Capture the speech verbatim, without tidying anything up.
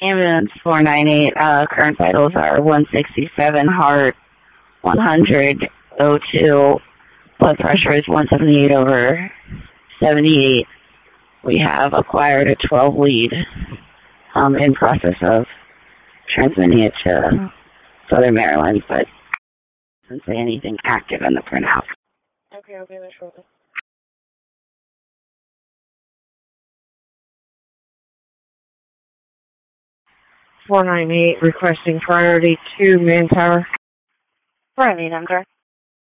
Ambulance four nine eight, uh, current vitals are one sixty-seven, heart one hundred, O two, blood pressure is one seventy-eight over seventy-eight. We have acquired a twelve lead, um, in process of transmitting it to Southern Maryland, but doesn't say anything active in the printout. Okay, I'll be there shortly. four nine eight requesting priority to Manpower. four nine eight, I'm correct.